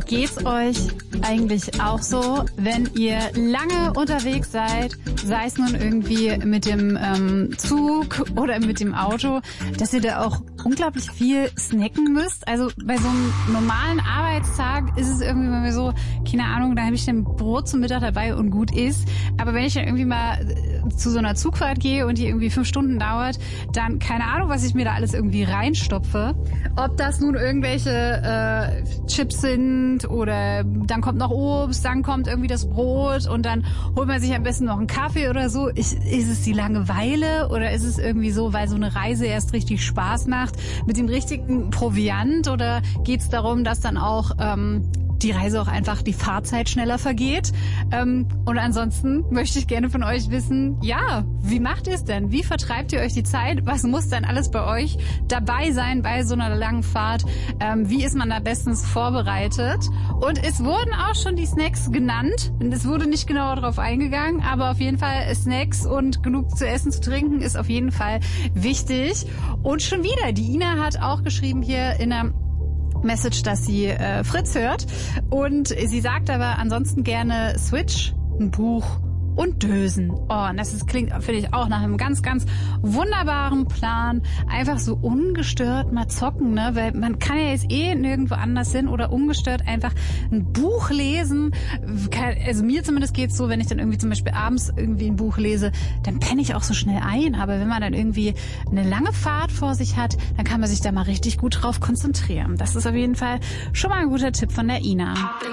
Geht's euch eigentlich auch so, wenn ihr lange unterwegs seid, sei es nun irgendwie mit dem Zug oder mit dem Auto, dass ihr da auch unglaublich viel snacken müsst? Also bei so einem normalen Arbeitstag ist es irgendwie bei mir so, keine Ahnung, da habe ich ein Brot zum Mittag dabei und gut ist. Aber wenn ich dann irgendwie mal zu so einer Zugfahrt gehe und die irgendwie 5 Stunden dauert, dann keine Ahnung, was ich mir da alles irgendwie reinstopfe. Ob das nun irgendwelche Chips sind oder dann kommt noch Obst, dann kommt irgendwie das Brot und dann holt man sich am besten noch einen Kaffee oder so. Ist es die Langeweile oder ist es irgendwie so, weil so eine Reise erst richtig Spaß macht mit dem richtigen Proviant, oder geht es darum, dass dann auch die Reise auch einfach die Fahrzeit schneller vergeht? Und ansonsten möchte ich gerne von euch wissen, ja, wie macht ihr es denn? Wie vertreibt ihr euch die Zeit? Was muss dann alles bei euch dabei sein bei so einer langen Fahrt? Wie ist man da bestens vorbereitet? Und es wurden auch schon die Snacks genannt. Es wurde nicht genauer darauf eingegangen, aber auf jeden Fall Snacks und genug zu essen, zu trinken ist auf jeden Fall wichtig. Und schon wieder, die Ina hat auch geschrieben hier in der Message, dass sie Fritz hört, und sie sagt aber ansonsten gerne Switch, ein Buch und Dösen. Oh, und das klingt, finde ich, auch nach einem ganz, ganz wunderbaren Plan. Einfach so ungestört mal zocken, ne? Weil man kann ja jetzt nirgendwo anders hin oder ungestört einfach ein Buch lesen. Also mir zumindest geht's so, wenn ich dann irgendwie zum Beispiel abends irgendwie ein Buch lese, dann penne ich auch so schnell ein. Aber wenn man dann irgendwie eine lange Fahrt vor sich hat, dann kann man sich da mal richtig gut drauf konzentrieren. Das ist auf jeden Fall schon mal ein guter Tipp von der Ina.